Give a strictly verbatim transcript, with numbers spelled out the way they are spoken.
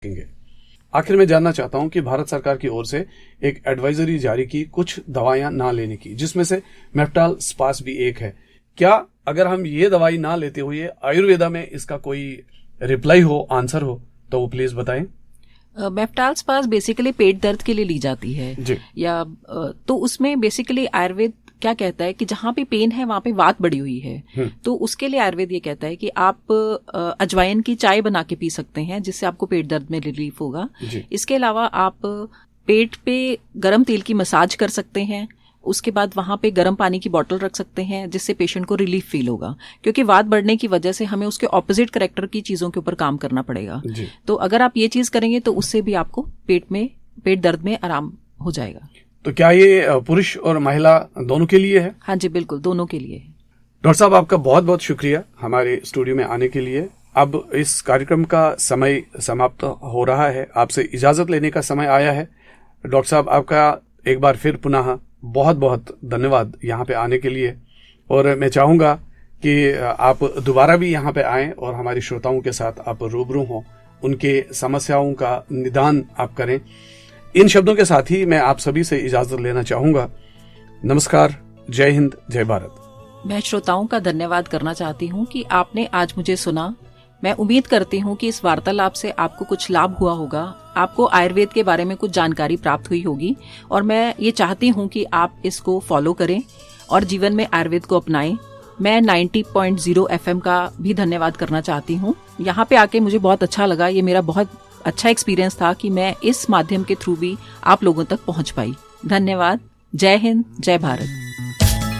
आखिर में जानना चाहता हूं कि भारत सरकार की ओर से एक एडवाइजरी जारी की कुछ दवाइयां ना लेने की, जिसमें से मेफ्टाल स्पास भी एक है। क्या अगर हम ये दवाई ना लेते हुए आयुर्वेदा में इसका कोई रिप्लाई हो, आंसर हो, तो वो प्लीज बताएं। मेफ्टाल स्पास बेसिकली पेट दर्द के लिए ली जाती है जी। या तो उसमें बेसिकली आयुर्वेद क्या कहता है कि जहां पे पेन है वहां पे वात बढ़ी हुई है, तो उसके लिए आयुर्वेद ये कहता है कि आप अजवाइन की चाय बना के पी सकते हैं, जिससे आपको पेट दर्द में रिलीफ होगा। इसके अलावा आप पेट पे गर्म तेल की मसाज कर सकते हैं, उसके बाद वहां पे गर्म पानी की बोतल रख सकते हैं, जिससे पेशेंट को रिलीफ फील होगा, क्योंकि वात बढ़ने की वजह से हमें उसके ऑपोजिट करेक्टर की चीजों के ऊपर काम करना पड़ेगा। तो अगर आप ये चीज करेंगे तो उससे भी आपको पेट में पेट दर्द में आराम हो जाएगा। तो क्या ये पुरुष और महिला दोनों के लिए है? हाँ जी, बिल्कुल, दोनों के लिए है। डॉक्टर साहब, आपका बहुत बहुत शुक्रिया हमारे स्टूडियो में आने के लिए। अब इस कार्यक्रम का समय समाप्त हो रहा है, आपसे इजाजत लेने का समय आया है। डॉक्टर साहब, आपका एक बार फिर पुनः बहुत बहुत धन्यवाद यहाँ पे आने के लिए, और मैं चाहूंगा कि आप दोबारा भी यहाँ पे आएं और हमारे श्रोताओं के साथ आप रूबरू हों, उनके समस्याओं का निदान आप करें। इन शब्दों के साथ ही मैं आप सभी से इजाजत लेना चाहूंगा। नमस्कार, जय हिंद, जय भारत। मैं श्रोताओं का धन्यवाद करना चाहती हूँ कि आपने आज मुझे सुना। मैं उम्मीद करती हूँ कि इस वार्तालाप से आपको कुछ लाभ हुआ होगा, आपको आयुर्वेद के बारे में कुछ जानकारी प्राप्त हुई होगी, और मैं ये चाहती हूँ कि आप इसको फॉलो करें और जीवन में आयुर्वेद को अपनाएं। मैं नब्बे पॉइंट ज़ीरो एफएम का भी धन्यवाद करना चाहती हूँ। यहाँ पे आके मुझे बहुत अच्छा लगा, ये मेरा बहुत अच्छा एक्सपीरियंस था कि मैं इस माध्यम के थ्रू भी आप लोगों तक पहुँच पाई। धन्यवाद। जय हिंद, जय भारत।